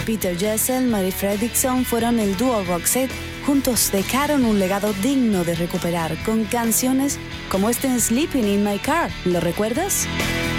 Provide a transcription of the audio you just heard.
Peter Jessel, Mary Fredriksson fueron el dúo Roxette. Juntos dejaron un legado digno de recuperar con canciones como este Sleeping in My Car. ¿Lo recuerdas?